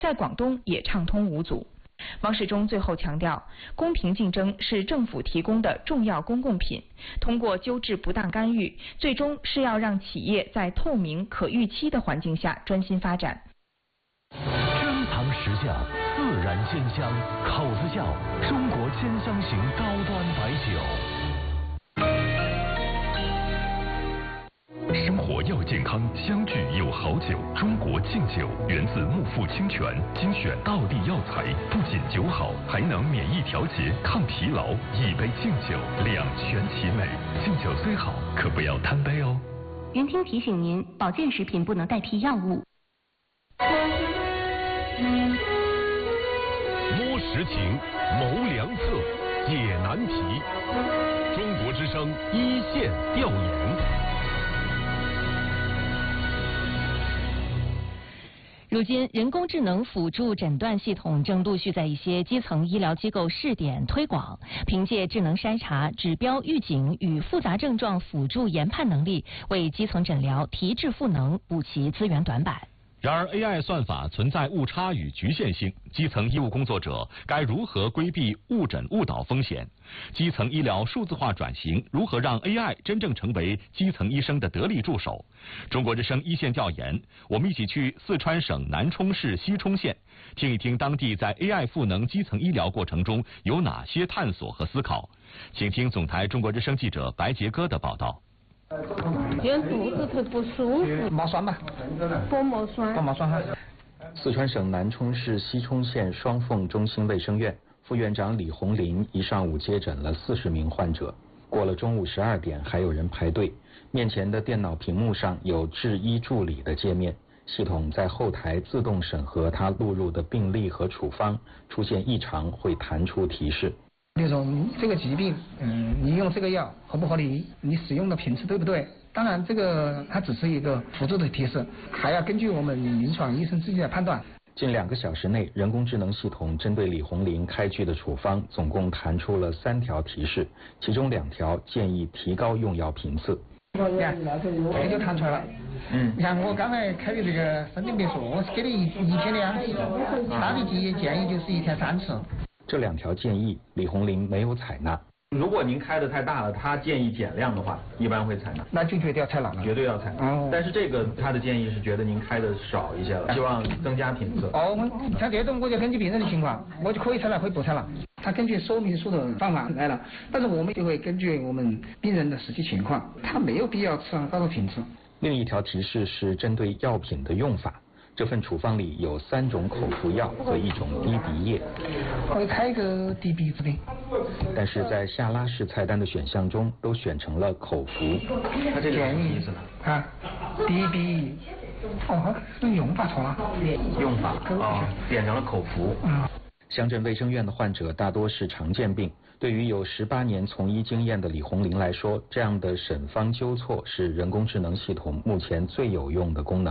在广东也畅通无阻。王世忠最后强调，公平竞争是政府提供的重要公共品，通过纠治不当干预，最终是要让企业在透明、可预期的环境下专心发展。 珍藏实价，自然鲜香，口子窖中国鲜香型高端白酒。生活要健康，相聚有好酒。中国劲酒源自木富清泉，精选道地药材，不仅酒好，还能免疫调节、抗疲劳。一杯劲酒，两全其美。劲酒虽好，可不要贪杯哦。 云听提醒您，保健食品不能代替药物。 摸实情，谋良策，解难题。中国之声一线调研。 如今，人工智能辅助诊断系统正陆续在一些基层医疗机构试点推广。凭借智能筛查、指标预警与复杂症状辅助研判能力，为基层诊疗提质赋能，补齐资源短板。 然而 ，AI 算法存在误差与局限性，基层医务工作者该如何规避误诊误导风险？基层医疗数字化转型如何让 AI 真正成为基层医生的得力助手？中国之声一线调研，我们一起去四川省南充市西充县，听一听当地在 AI 赋能基层医疗过程中有哪些探索和思考。请听总台中国之声记者白杰哥的报道。 因为肚子头不舒服， 麻酸吧， 薄膜酸。 薄膜酸哈。 四川省南充市西充县双凤中心卫生院副院长李红林一上午接诊了40名患者，过了中午12点还有人排队。面前的电脑屏幕上有智医助理的界面，系统在后台自动审核他录入的病历和处方，出现异常会弹出提示。 比如说这个疾病，你用这个药合不合理？你使用的频次对不对？当然，这个它只是一个辅助的提示，还要根据我们临床医生自己的判断。 近2个小时内，人工智能系统针对李红林开具的处方，总共弹出了3条提示，其中2条建议提高用药频次。 你看，这就弹出来了。你看我刚才开的这个生病别墅，我是给你一天2次，他的建议就是1天3次。 这2条建议，李红林没有采纳。 如果您开的太大了，他建议减量的话，一般会采纳。 那就绝对要采纳了。 绝对要采纳。但是这个他的建议是觉得您开的少一些了，希望增加频次。 像这种我就根据病人的情况，我就可以采纳，可以不采纳。他根据说明书的方法来了，但是我们就会根据我们病人的实际情况，他没有必要吃高的频次。 另一条提示是针对药品的用法。这份处方里有3种口服药和1种滴鼻液。 我开一个滴鼻子的。 但是在下拉式菜单的选项中都选成了口服。 它这个什么意思呢？ 啊，滴鼻。是用法错了。 用法点成了口服。 乡镇卫生院的患者大多是常见病，对于有18年从医经验的李红林来说，这样的审方纠错是人工智能系统目前最有用的功能。